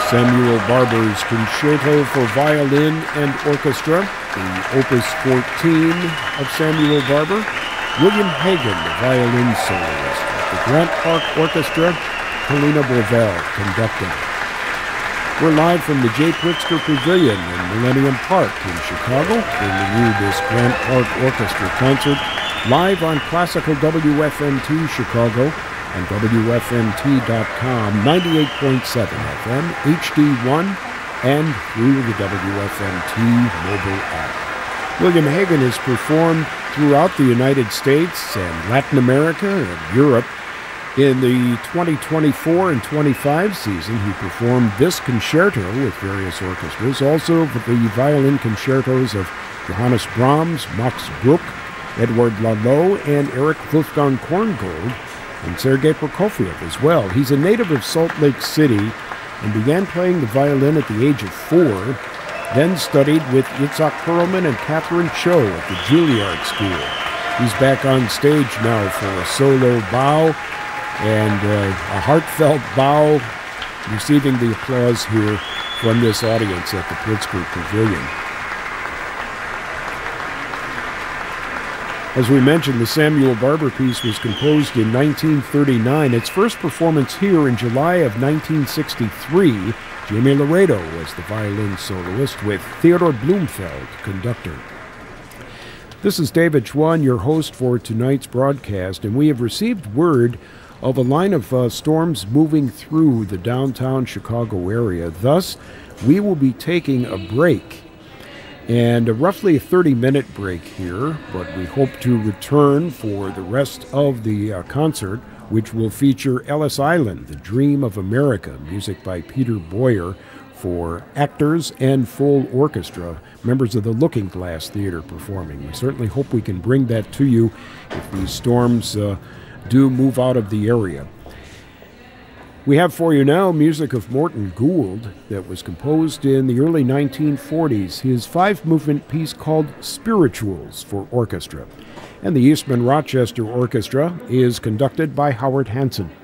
Samuel Barber's Concerto for Violin and Orchestra, the Opus 14 of Samuel Barber. William Hagen, the violin soloist. The Grant Park Orchestra, Helena Bovell conducting. We're live from the J. Pritzker Pavilion in Millennium Park in Chicago, bringing you this Grant Park Orchestra concert live on Classical WFNT Chicago and WFNT.com, 98.7 FM, HD1, and through the WFNT mobile app. William Hagen has performed throughout the United States and Latin America and Europe. In the 2024 and 25 season, he performed this concerto with various orchestras, also with the violin concertos of Johannes Brahms, Max Bruch, Edouard Lalo, and Eric Wolfgang Korngold, and Sergei Prokofiev as well. He's a native of Salt Lake City and began playing the violin at the age of 4, then studied with Itzhak Perlman and Catherine Cho at the Juilliard School. He's back on stage now for a solo bow, and a heartfelt bow, receiving the applause here from this audience at the Pritzker Pavilion. As we mentioned, the Samuel Barber piece was composed in 1939. Its first performance here in July of 1963, Jamie Laredo was the violin soloist with Theodore Blumfeld, conductor. This is David Schwann, your host for tonight's broadcast, and we have received word of a line of storms moving through the downtown Chicago area. Thus, we will be taking a break, and roughly a 30-minute break here, but we hope to return for the rest of the concert, which will feature Ellis Island, The Dream of America, music by Peter Boyer, for actors and full orchestra, members of the Looking Glass Theater performing. We certainly hope we can bring that to you if these storms do move out of the area. We have for you now music of Morton Gould that was composed in the early 1940s, his 5-movement piece called Spirituals for Orchestra. And the Eastman Rochester Orchestra is conducted by Howard Hanson.